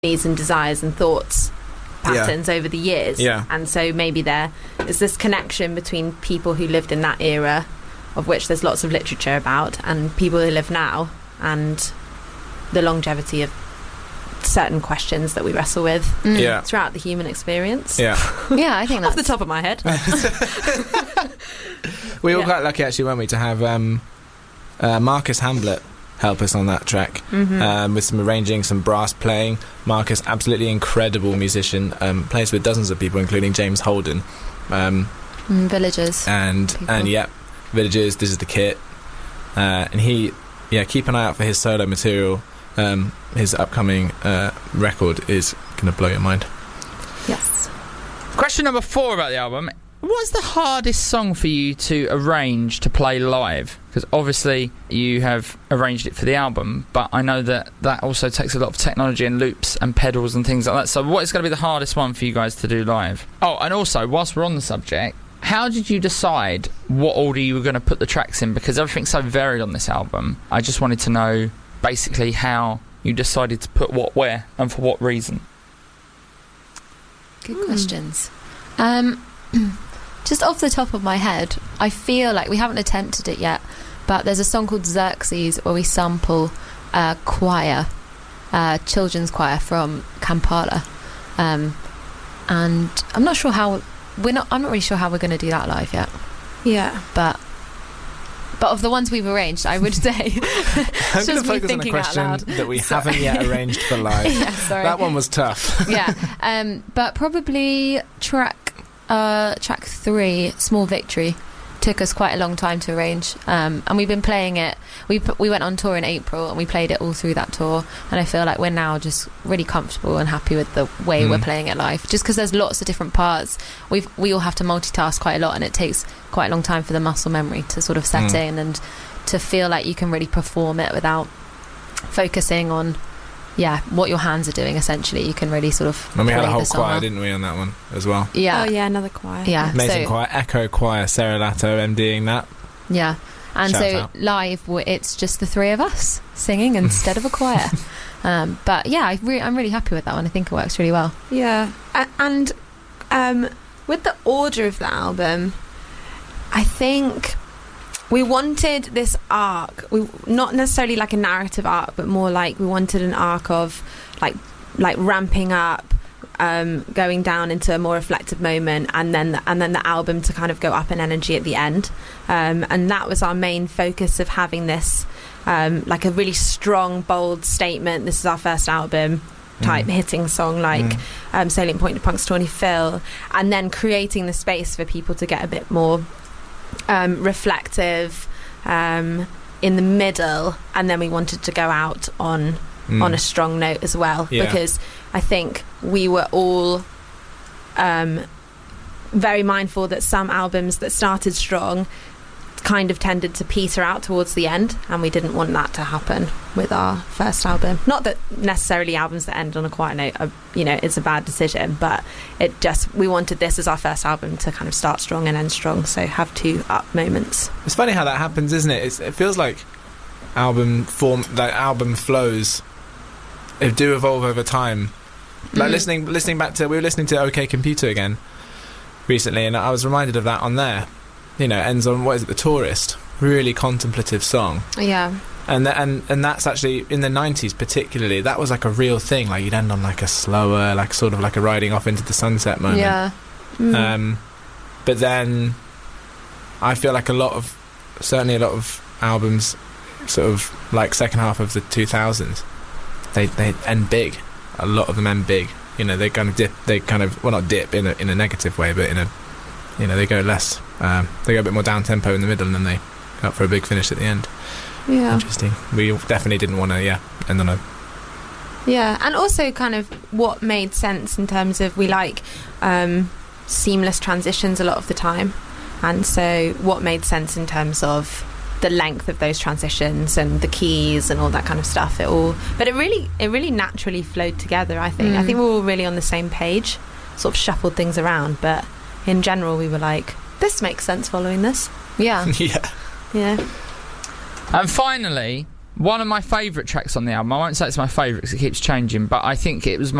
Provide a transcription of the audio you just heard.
needs and desires and thoughts patterns over the years. Yeah. And so maybe there is this connection between people who lived in that era, of which there's lots of literature about, and people who live now, and the longevity of certain questions that we wrestle with throughout the human experience. Yeah, I think that's off the top of my head. We were quite lucky, actually, weren't we, to have Marcus Hamblett help us on that track, with some arranging, some brass playing. Marcus, absolutely incredible musician, plays with dozens of people, including James Holden. Villagers. And Villagers, This Is the Kit. And he, keep an eye out for his solo material. His upcoming record is going to blow your mind. Yes. Question number 4 about the album. What's the hardest song for you to arrange to play live? Because obviously you have arranged it for the album, but I know that also takes a lot of technology and loops and pedals and things like that. So what is going to be the hardest one for you guys to do live? Oh, and also, whilst we're on the subject, how did you decide what order you were going to put the tracks in? Because everything's so varied on this album. I just wanted to know basically how you decided to put what where and for what reason. Good questions. Just off the top of my head, I feel like we haven't attempted it yet, but there's a song called Xerxes where we sample a choir, children's choir from Kampala, and I'm not really sure how we're going to do that live yet. Yeah, but of the ones we've arranged, I would say I'm going to focus on a question that we haven't yet arranged for live. That one was tough. But probably track 3, Small Victory, took us quite a long time to arrange, and we've been playing it. We went on tour in April and we played it all through that tour, and I feel like we're now just really comfortable and happy with the way we're playing it live, just because there's lots of different parts. We all have to multitask quite a lot, and it takes quite a long time for the muscle memory to sort of set in and to feel like you can really perform it without focusing on what your hands are doing. Essentially, you can really sort of. And we had a whole choir, didn't we, on that one as well? Yeah. Oh yeah, another choir. Yeah, amazing choir, Echo Choir, Sarah Latto MDing that. Yeah, and Shout so out. live, it's just the 3 of us singing instead of a choir. But yeah, I'm really happy with that one. I think it works really well. Yeah, and with the order of the album, I think we wanted this arc, not necessarily like a narrative arc, but more like we wanted an arc of like ramping up, going down into a more reflective moment, and then the album to kind of go up in energy at the end, and that was our main focus of having this like a really strong, bold statement. This is our first album type hitting song, like Salient Point to Punk's Tawny Phil, and then creating the space for people to get a bit more reflective in the middle, and then we wanted to go out on a strong note as well, because I think we were all very mindful that some albums that started strong kind of tended to peter out towards the end, and we didn't want that to happen with our first album. Not that necessarily albums that end on a quiet note are, it's a bad decision, but we wanted this as our first album to kind of start strong and end strong, so have 2 up moments. It's funny how that happens, isn't it? It feels like album flows do evolve over time. Like listening back to, we were listening to OK Computer again recently, and I was reminded of that on there. Ends on, what is it, The Tourist, really contemplative song. Yeah. And that's actually in the 90s particularly, that was like a real thing. Like you'd end on like a slower, like sort of like a riding off into the sunset moment. Yeah. But then I feel like certainly a lot of albums sort of like second half of the 2000s, they end big. A lot of them end big. They kind of dip, not dip in a negative way, but in a, they go less, they go a bit more down tempo in the middle, and then they go up for a big finish at the end. Yeah. Interesting. We definitely didn't want to, end on a... Yeah, and also kind of what made sense in terms of we like seamless transitions a lot of the time, and so what made sense in terms of the length of those transitions and the keys and all that kind of stuff. But it really naturally flowed together, I think. I think we were all really on the same page, sort of shuffled things around, but in general we were like, this makes sense following this. Yeah. Yeah. Yeah. And finally, One of my favourite tracks on the album, I won't say it's my favourite because it keeps changing, but I think it was